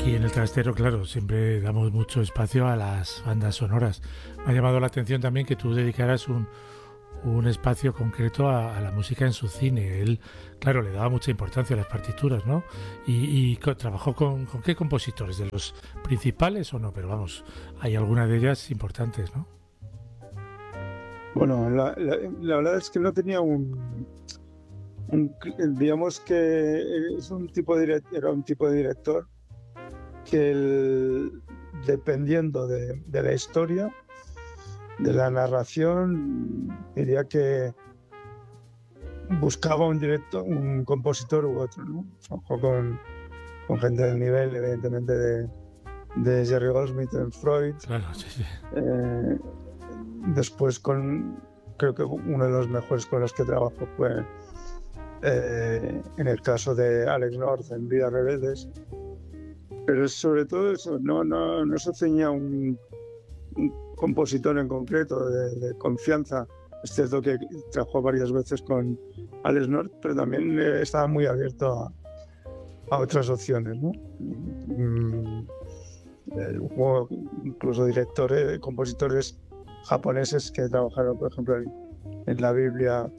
Aquí en el Trastero, claro, siempre damos mucho espacio a las bandas sonoras. Me ha llamado la atención también que tú dedicaras un espacio concreto a la música en su cine. Él, claro, le daba mucha importancia a las partituras, ¿no? Trabajó con qué compositores, ¿de los principales o no? Pero vamos, hay algunas de ellas importantes, ¿no? Bueno, la verdad es que no tenía digamos que es un tipo de era un tipo de director que dependiendo de la historia, de la narración, diría que buscaba un compositor u otro, ¿no? Trabajó con gente del nivel, evidentemente, de Jerry Goldsmith en Freud. Claro, sí, sí. Después creo que uno de los mejores con los que trabajó fue en el caso de Alex North en Vidas Rebeldes. Pero sobre todo eso, no se ceñía a un compositor en concreto de confianza. Es cierto que trabajó varias veces con Alex North, pero también estaba muy abierto a otras opciones, ¿no? Hubo incluso directores, compositores japoneses que trabajaron, por ejemplo, en la Biblia,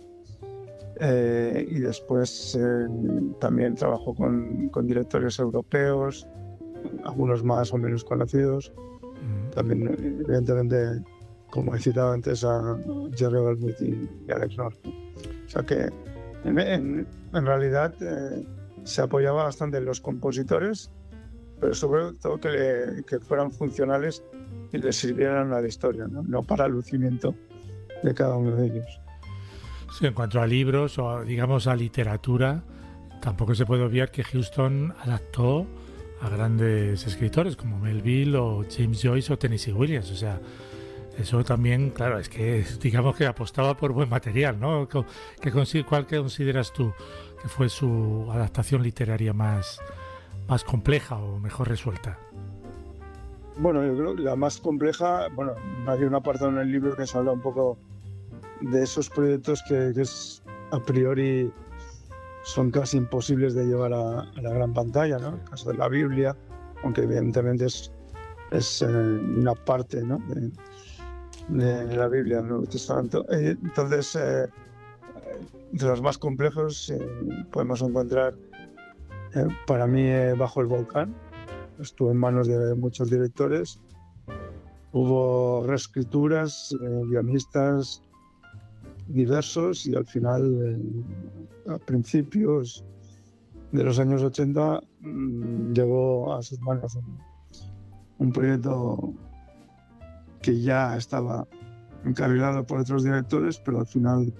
y después también trabajó con directores europeos, algunos más o menos conocidos. También, evidentemente, como he citado antes, a Jerry Goldsmith y Alex North. O sea que, en realidad, se apoyaba bastante en los compositores, pero sobre todo que fueran funcionales y les sirvieran a la historia, no para el lucimiento de cada uno de ellos. Sí, en cuanto a libros o, digamos, a literatura, tampoco se puede obviar que Huston adaptó a grandes escritores como Melville o James Joyce o Tennessee Williams. O sea, eso también, claro, es que digamos que apostaba por buen material, ¿no? ¿Cuál consideras tú que fue su adaptación literaria más compleja o mejor resuelta? Bueno, yo creo que la más compleja, bueno, hay un apartado en el libro que se habla un poco de esos proyectos que a priori son casi imposibles de llevar a la gran pantalla, ¿no? El caso de la Biblia, aunque evidentemente es una parte, ¿no? de la Biblia, del Nuevo Testamento. Entonces, de los más complejos podemos encontrar, para mí, Bajo el Volcán. Estuvo en manos de muchos directores. Hubo reescrituras, guionistas diversos, y al final, a principios de los años 80, llegó a sus manos un proyecto que ya estaba encarrilado por otros directores, pero al final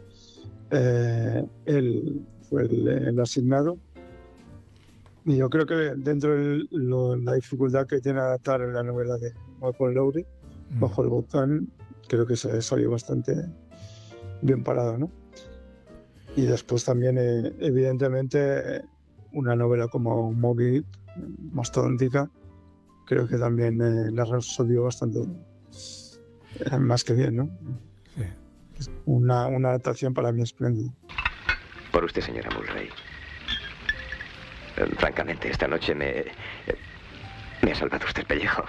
él fue el asignado. Y yo creo que dentro de la dificultad que tiene adaptar la novela de Malcolm Lowry, Bajo el Volcán, creo que se salió bastante bien parado, ¿no? Y después también, evidentemente, una novela como Moby Dick, mastodóntica, creo que también la resolvió bastante más que bien, ¿no? Sí. Una adaptación para mí espléndida. Por usted, señora Mulray. Francamente, esta noche me ha salvado usted el pellejo.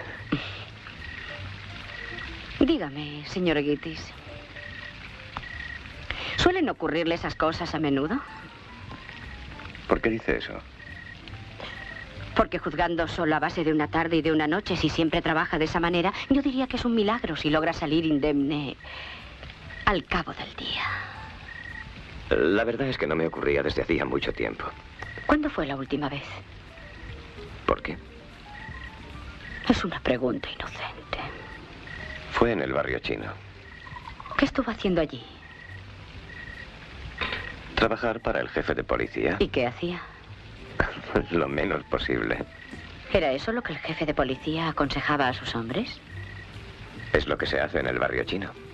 Dígame, señor Gittis, ¿suelen ocurrirle esas cosas a menudo? ¿Por qué dice eso? Porque juzgando solo a base de una tarde y de una noche, si siempre trabaja de esa manera, yo diría que es un milagro si logra salir indemne al cabo del día. La verdad es que no me ocurría desde hacía mucho tiempo. ¿Cuándo fue la última vez? ¿Por qué? Es una pregunta inocente. Fue en el barrio chino. ¿Qué estuvo haciendo allí? Trabajar para el jefe de policía. ¿Y qué hacía? Lo menos posible. ¿Era eso lo que el jefe de policía aconsejaba a sus hombres? Es lo que se hace en el barrio chino.